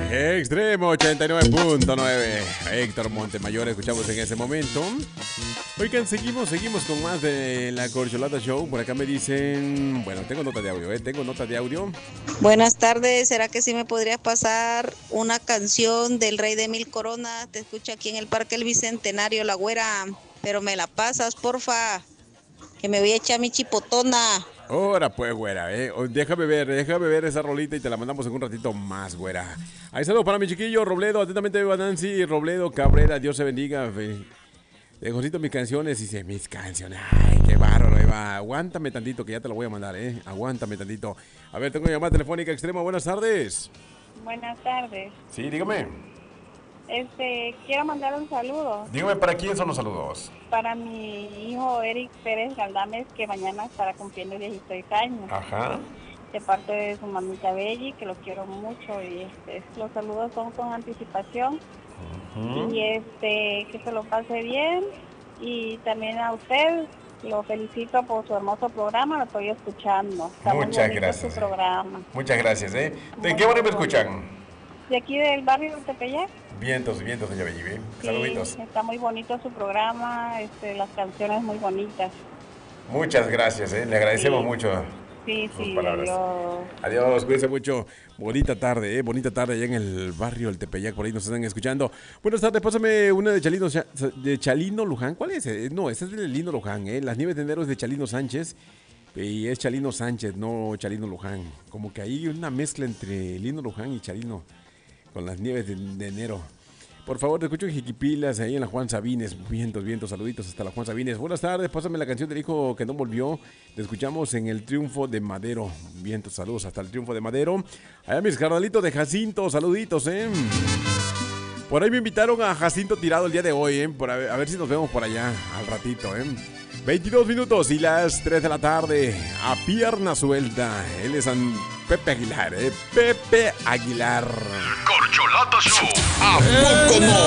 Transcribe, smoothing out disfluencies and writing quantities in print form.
Extremo 89.9. Héctor Montemayor, escuchamos en ese momento. Oigan, seguimos con más de la Corcholata Show. Por acá me dicen, bueno, tengo nota de audio, Buenas tardes, ¿será que sí me podrías pasar una canción del Rey de Mil Coronas? Te escucho aquí en el Parque El Bicentenario, La Güera, pero me la pasas, porfa, que me voy a echar mi chipotona. Ahora pues, güera, déjame ver esa rolita y te la mandamos en un ratito más, güera. Ahí saludos para mi chiquillo Robledo, atentamente Eva Nancy, Robledo Cabrera, Dios se bendiga. Josito, mis canciones, dice, mis canciones, ay, qué bárbaro, Eva, aguántame tantito que ya te lo voy a mandar, aguántame tantito. A ver, tengo una llamada telefónica extrema, buenas tardes. Buenas tardes. Sí, dígame. Quiero mandar un saludo. Dígame, ¿para quién son los saludos? Para mi hijo Eric Pérez Galdames, que mañana estará cumpliendo 16 años. Ajá. De parte de su mamita Belly, que lo quiero mucho. Y los saludos son con anticipación. Uh-huh. Y que se lo pase bien. Y también a usted, lo felicito por su hermoso programa, lo estoy escuchando. Está muchas gracias. Su programa. Muchas gracias, ¿De qué barrio me escuchan? De aquí del barrio de Tepeyac. Vientos, doña Belli. Saluditos. Sí, está muy bonito su programa, las canciones muy bonitas. Muchas gracias, le agradecemos mucho. Sí, Adiós, cuídense mucho. Bonita tarde allá en el barrio del Tepeyac, por ahí nos están escuchando. Buenas tardes, pásame una de Chalino Luján. ¿Cuál es? No, esta es de Lino Luján, Las Nieves de Enero es de Chalino Sánchez. Y es Chalino Sánchez, no Chalino Luján. Como que hay una mezcla entre Lino Luján y Chalino con Las Nieves de Enero. Por favor, te escucho en Jiquipilas, ahí en la Juan Sabines. Vientos, saluditos hasta la Juan Sabines. Buenas tardes, pásame la canción del hijo que no volvió. Te escuchamos en el Triunfo de Madero. Vientos, saludos hasta el Triunfo de Madero. Allá mis carnalitos de Jacinto, saluditos, Por ahí me invitaron a Jacinto Tirado el día de hoy, a ver si nos vemos por allá al ratito, 22 minutos y las 3 de la tarde, a pierna suelta. Él es Pepe Aguilar, Pepe Aguilar. Corcholata Show. ¿A poco no?